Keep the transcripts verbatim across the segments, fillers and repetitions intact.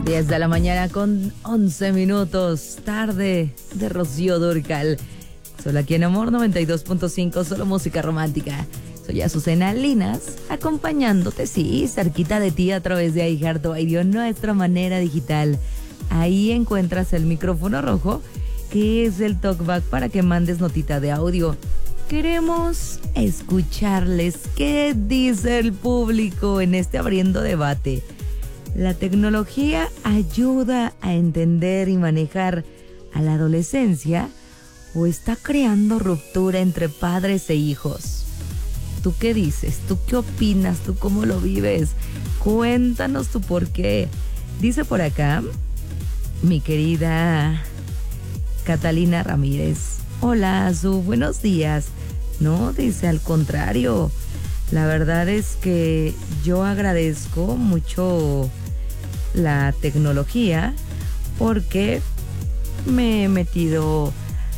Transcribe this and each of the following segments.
diez de la mañana con once minutos, tarde de Rocío Dúrcal. Solo aquí en Amor noventa y dos punto cinco, solo música romántica. Soy Azucena Linas, acompañándote, sí, cerquita de ti a través de iHeartRadio, nuestra manera digital. Ahí encuentras el micrófono rojo, que es el talkback para que mandes notita de audio. Queremos escucharles qué dice el público en este abriendo debate. ¿La tecnología ayuda a entender y manejar a la adolescencia o está creando ruptura entre padres e hijos? ¿Tú qué dices? ¿Tú qué opinas? ¿Tú cómo lo vives? Cuéntanos tu por qué. Dice por acá mi querida Catalina Ramírez. Hola, Azu, buenos días. No, dice, al contrario. La verdad es que yo agradezco mucho la tecnología porque me he metido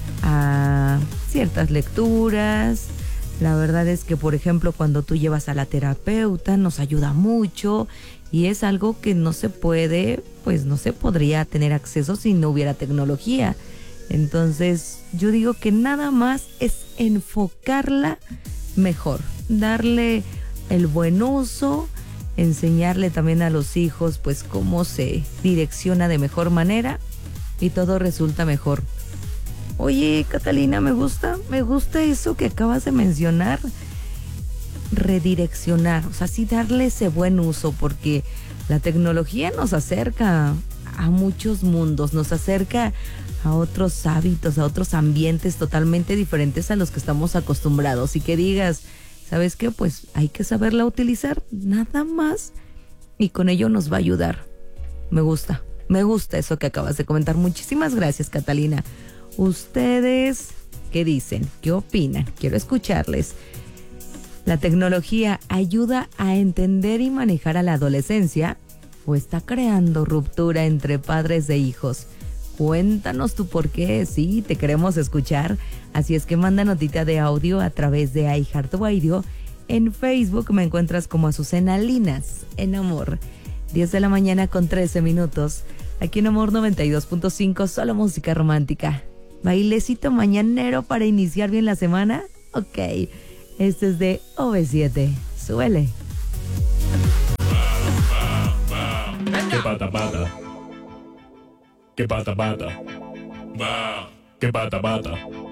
a ciertas lecturas. La verdad es que, por ejemplo, cuando tú llevas a la terapeuta nos ayuda mucho y es algo que no se puede, pues no se podría tener acceso si no hubiera tecnología. Entonces yo digo que nada más es enfocarla mejor, darle el buen uso, enseñarle también a los hijos pues cómo se direcciona de mejor manera y todo resulta mejor. Oye, Catalina, me gusta, me gusta eso que acabas de mencionar, redireccionar, o sea, sí darle ese buen uso, porque la tecnología nos acerca a muchos mundos, nos acerca a otros hábitos, a otros ambientes totalmente diferentes a los que estamos acostumbrados. Y que digas, ¿sabes qué? Pues hay que saberla utilizar, nada más, y con ello nos va a ayudar. Me gusta, me gusta eso que acabas de comentar. Muchísimas gracias, Catalina. ¿Ustedes qué dicen? ¿Qué opinan? Quiero escucharles. ¿La tecnología ayuda a entender y manejar a la adolescencia o está creando ruptura entre padres e hijos? Cuéntanos tu por qué, sí, te queremos escuchar. Así es que manda notita de audio a través de iHeartRadio. En Facebook me encuentras como Azucena Linas, en Amor. diez de la mañana con trece minutos. Aquí en Amor noventa y dos punto cinco, solo música romántica. Bailecito mañanero para iniciar bien la semana. Ok, este es de O V siete. Súbele. Que pata pata. Que pata pata. Que pata pata.